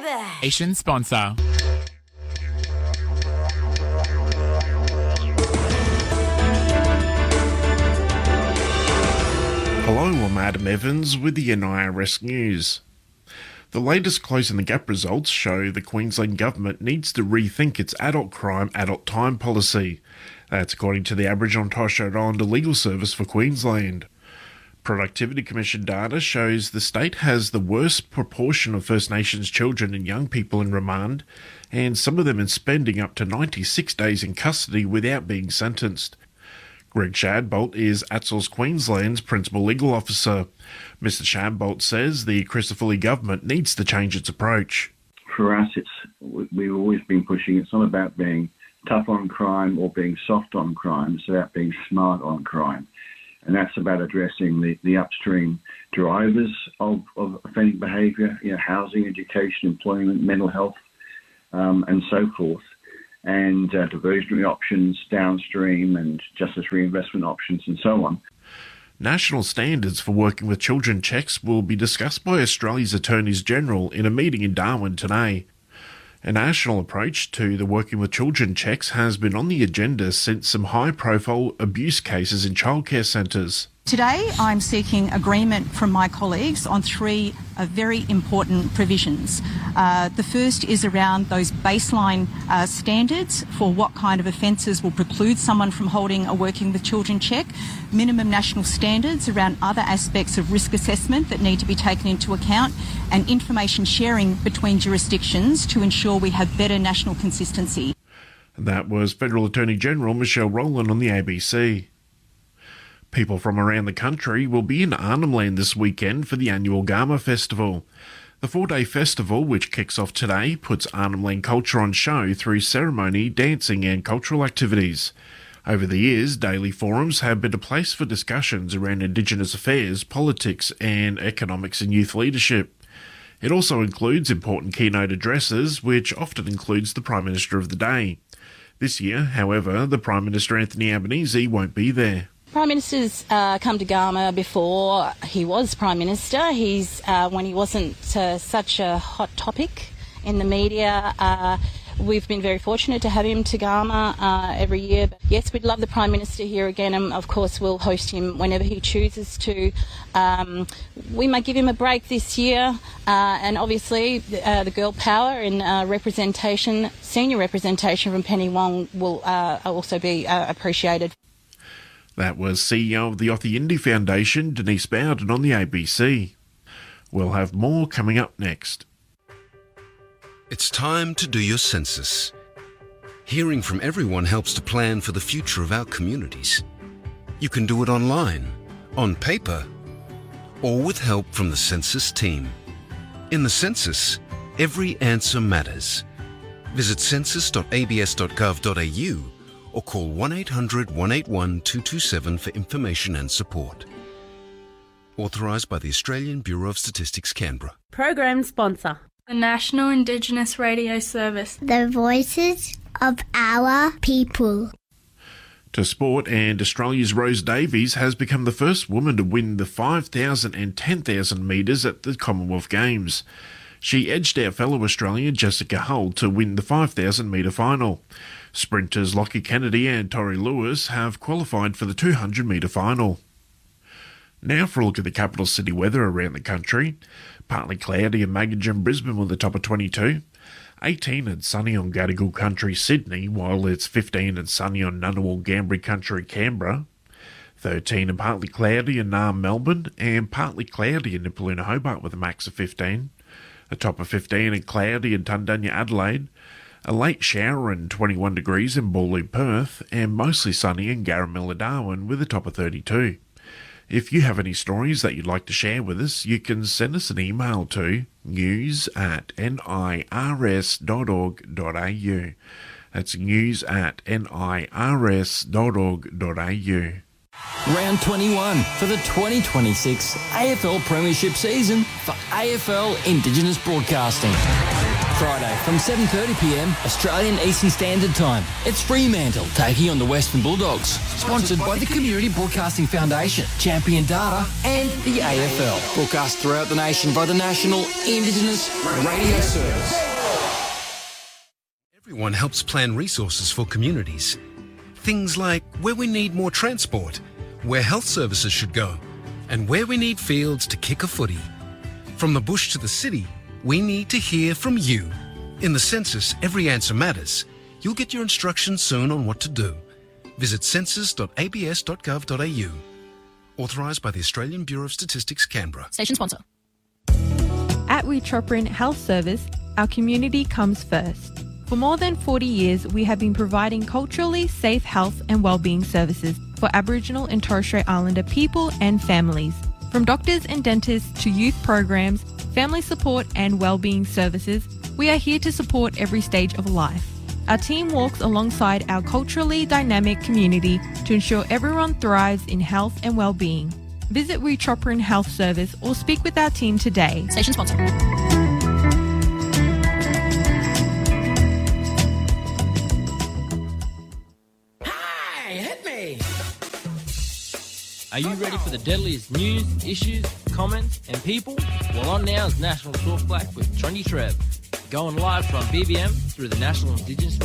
baby! Asian sponsor. Hello, I'm Adam Evans with the NIRS News. The latest Closing the Gap results show the Queensland Government needs to rethink its adult crime, adult time policy. That's according to the Aboriginal and Torres Strait Islander Legal Service for Queensland. Productivity Commission data shows the state has the worst proportion of First Nations children and young people in remand, and some of them in spending up to 96 days in custody without being sentenced. Greg Shadbolt is ATSL's Queensland's Principal Legal Officer. Mr Shadbolt says the Christopher Lee government needs to change its approach. For us, we've always been pushing, it's not about being tough on crime or being soft on crime, it's about being smart on crime. And that's about addressing the upstream drivers of offending behaviour, housing, education, employment, mental health, and so forth, and diversionary options downstream and justice reinvestment options and so on. National standards for working with children checks will be discussed by Australia's Attorneys General in a meeting in Darwin today. A national approach to the working with children checks has been on the agenda since some high-profile abuse cases in childcare centres. Today I'm seeking agreement from my colleagues on three very important provisions. The first is around those baseline standards for what kind of offences will preclude someone from holding a working with children check, minimum national standards around other aspects of risk assessment that need to be taken into account, and information sharing between jurisdictions to ensure we have better national consistency. That was Federal Attorney General Michelle Rowland on the ABC. People from around the country will be in Arnhem Land this weekend for the annual Garma Festival. The 4-day festival, which kicks off today, puts Arnhem Land culture on show through ceremony, dancing and cultural activities. Over the years, daily forums have been a place for discussions around Indigenous affairs, politics and economics and youth leadership. It also includes important keynote addresses, which often includes the Prime Minister of the day. This year, however, the Prime Minister Anthony Albanese won't be there. Prime Minister's come to Garma before he was Prime Minister. He's when he wasn't such a hot topic in the media. We've been very fortunate to have him to Garma every year. But yes, we'd love the Prime Minister here again, and of course we'll host him whenever he chooses to. We might give him a break this year, and obviously the girl power and representation, senior representation from Penny Wong will also be appreciated. That was CEO of the Othy Indy Foundation, Denise Bowden, on the ABC. We'll have more coming up next. It's time to do your census. Hearing from everyone helps to plan for the future of our communities. You can do it online, on paper, or with help from the census team. In the census, every answer matters. Visit census.abs.gov.au or call 1-800-181-227 for information and support. Authorised by the Australian Bureau of Statistics, Canberra. Program sponsor: the National Indigenous Radio Service. The voices of our people. To sport, and Australia's Rose Davies has become the first woman to win the 5,000 and 10,000 metres at the Commonwealth Games. She edged out fellow Australian Jessica Hull to win the 5,000 metre final. Sprinters Lockie Kennedy and Tori Lewis have qualified for the 200 metre final. Now for a look at the capital city weather around the country. Partly cloudy in Magogin, Brisbane with a top of 22. 18 and sunny on Gadigal Country, Sydney, while it's 15 and sunny on Ngunnawal, Gambri Country, Canberra. 13 and partly cloudy in Naarm, Melbourne, and partly cloudy in Nipaluna, Hobart with a max of 15. A top of 15 and cloudy in Tundunya, Adelaide. A late shower and 21 degrees in Bawley, Perth, and mostly sunny in Garamilla, Darwin with a top of 32. If you have any stories that you'd like to share with us, you can send us an email to news@nirs.org.au. That's news@nirs.org.au. Round 21 for the 2026 AFL Premiership season for AFL Indigenous Broadcasting. Friday from 7:30pm Australian Eastern Standard Time. It's Fremantle taking on the Western Bulldogs. Sponsored by the Community Broadcasting Foundation, Champion Data and the AFL. Broadcast throughout the nation by the National Indigenous Radio Service. Everyone helps plan resources for communities. Things like where we need more transport, where health services should go, and where we need fields to kick a footy. From the bush to the city, we need to hear from you. In the census, every answer matters. You'll get your instructions soon on what to do. Visit census.abs.gov.au. Authorised by the Australian Bureau of Statistics, Canberra. Station sponsor. At Witroprin Health Service, our community comes first. For more than 40 years, we have been providing culturally safe health and wellbeing services for Aboriginal and Torres Strait Islander people and families. From doctors and dentists to youth programs, family support and wellbeing services, we are here to support every stage of life. Our team walks alongside our culturally dynamic community to ensure everyone thrives in health and wellbeing. Visit Witroprin Health Service or speak with our team today. Station sponsor. Are you ready for the deadliest news, issues, comments and people? Well, on now is National Talk Black with Trendy Trev. Going live from BBM through the National Indigenous